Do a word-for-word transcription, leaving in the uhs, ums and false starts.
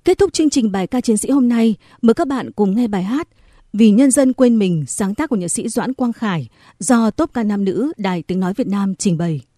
Kết thúc chương trình bài ca chiến sĩ hôm nay, mời các bạn cùng nghe bài hát Vì nhân dân quên mình, sáng tác của nhạc sĩ Doãn Quang Khải do Tốp ca nam nữ Đài Tiếng nói Việt Nam trình bày.